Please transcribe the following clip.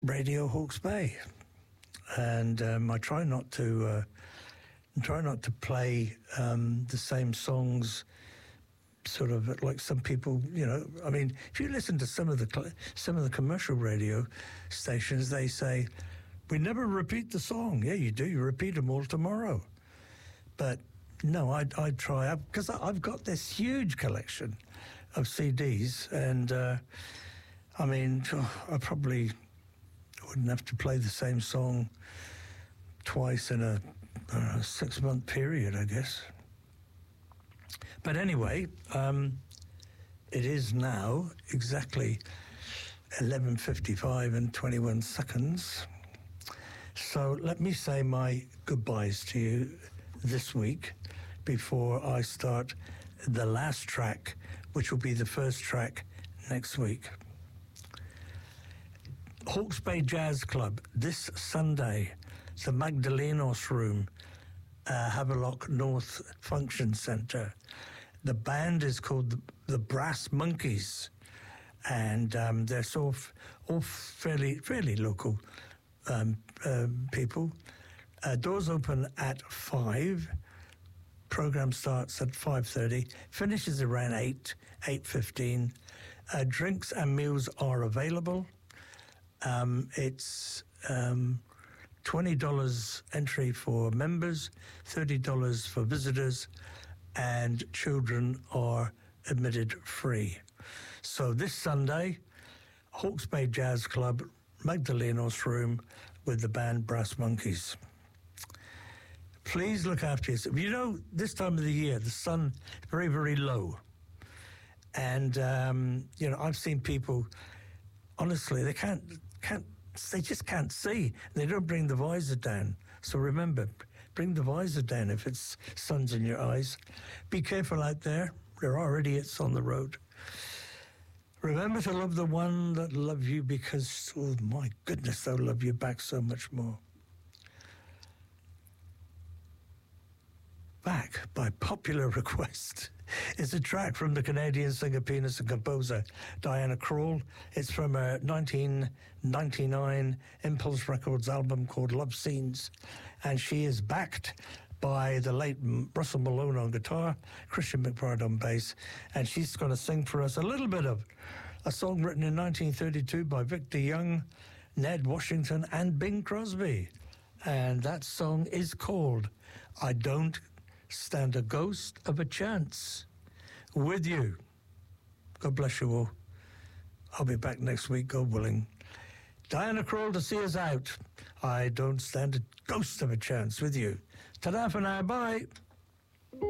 Radio Hawke's Bay, and I try not to play the same songs. Sort of like some people, I mean, if you listen to some of the commercial radio stations, they say, we never repeat the song. Yeah, you do. You repeat them all tomorrow. But no, I try, because I've got this huge collection of CDs, and I mean, I probably wouldn't have to play the same song twice in a 6-month period, I guess. But anyway, it is now exactly 11:55 and 21 seconds. So let me say my goodbyes to you this week before I start the last track, which will be the first track next week. Hawke's Bay Jazz Club this Sunday, the Magdalenos Room, Havelock North Function Centre. The band is called the Brass Monkeys, and they're all fairly local people. Doors open at 5. Program starts at 5:30. Finishes around 8:15. Drinks and meals are available. It's $20 entry for members, $30 for visitors, and children are admitted free. So this Sunday, Hawke's Bay Jazz Club, Magdalenos Room, with the band Brass Monkeys. Please look after yourself. This time of the year, the sun is very, very low. And, I've seen people, honestly, they they just can't see. They don't bring the visor down. So remember, bring the visor down if it's sun's in your eyes. Be careful out there. There are idiots on the road. Remember to love the one that loves you, because, oh my goodness, they'll love you back so much more. Back, by popular request, is a track from the Canadian singer, pianist and composer Diana Krall. It's from a 1999 Impulse Records album called Love Scenes, and she is backed by the late Russell Malone on guitar, Christian McBride on bass, and she's going to sing for us a little bit of a song written in 1932 by Victor Young, Ned Washington, and Bing Crosby. And that song is called I Don't Stand a Ghost of a Chance with You. God bless you all. I'll be back next week, God willing. Diana Krall to see us out. I don't stand a ghost of a chance with you. Ta-da for now, bye.